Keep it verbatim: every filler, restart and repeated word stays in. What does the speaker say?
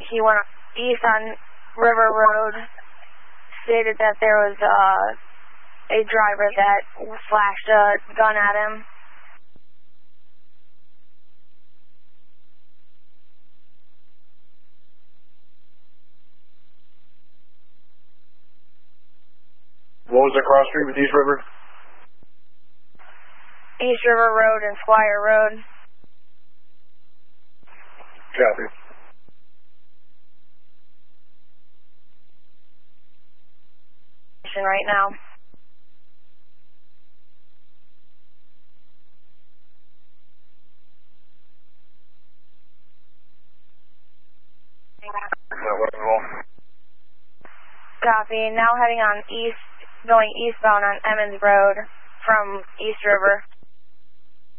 he went east on River Road, stated that there was uh, a driver that flashed a gun at him. What was the cross street with East River? East River Road and Squire Road. Copy. Right now. Copy. Now heading on east, going eastbound on Emmons Road from East River.